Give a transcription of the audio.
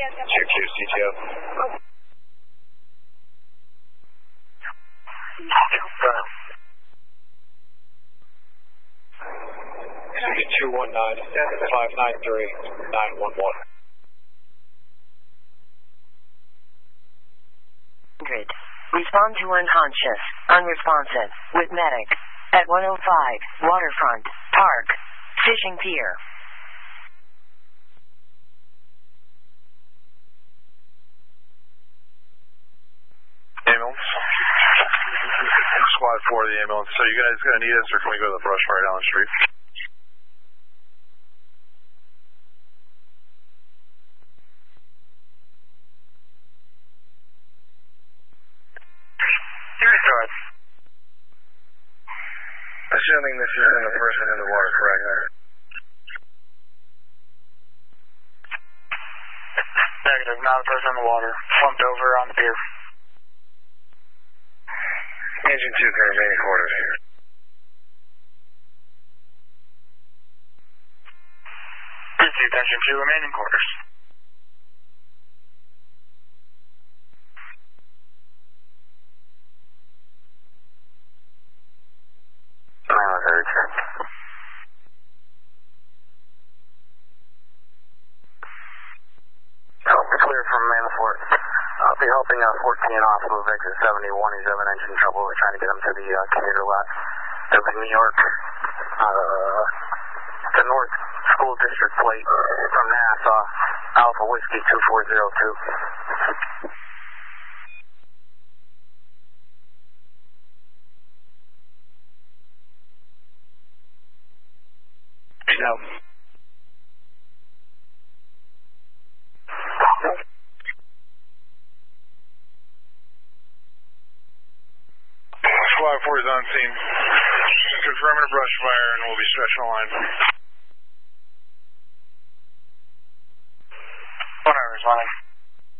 2Q CTO. CB 219-593-911. Respond to unconscious, unresponsive, with medic. At 105, Waterfront, Park, Fishing Pier. Ambulance. Squad 4 of the ambulance. So you guys gonna need us, or can we go to the brush fire down the street? Assuming this isn't the person in the water, correct? Negative, not a person in the water. Slumped over on the pier. Engine 2 can remain in quarters here. Received Engine 2, remain in quarters. Clear from Manafort. I'll be helping 14 off move exit 71. He's having engine trouble. We're trying to get him to the commuter lot. They're in New York. The North School District plate from Nassau. Alpha Whiskey 2402. No. Squad 4 is on scene. Confirming a brush fire, and we'll be stretching the line. 1 hour responding.